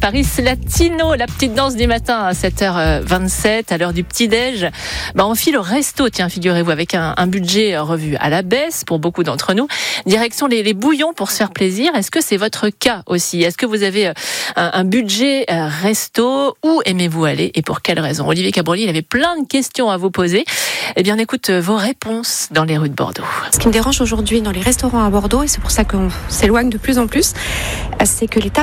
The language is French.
Paris Latino, la petite danse du matin à 7h27, à l'heure du petit-déj. On file au resto, tiens, figurez-vous, avec un budget revu à la baisse pour beaucoup d'entre nous. Direction les bouillons pour se faire plaisir. Est-ce que c'est votre cas aussi? Est-ce que vous avez un budget resto? Où aimez-vous aller et pour quelles raisons? Olivier Cabroli, il avait plein de questions à vous poser. Eh bien, on écoute vos réponses dans les rues de Bordeaux. Ce qui me dérange aujourd'hui dans les restaurants à Bordeaux, et c'est pour ça qu'on s'éloigne de plus en plus, c'est que les tables